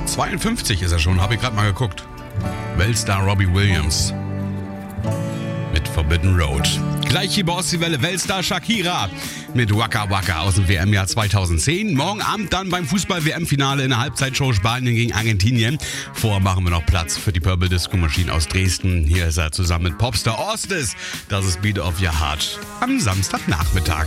52 ist er schon, habe ich gerade mal geguckt. Weltstar Robbie Williams mit Forbidden Road. Gleich hier bei Ostseewelle Weltstar Shakira mit Waka Waka aus dem WM-Jahr 2010. Morgen Abend dann beim Fußball-WM-Finale in der Halbzeitshow Spanien gegen Argentinien. Vorher machen wir noch Platz für die Purple Disco Machine aus Dresden. Hier ist er zusammen mit Popstar Ostis. Das ist Beat of Your Heart am Samstagnachmittag.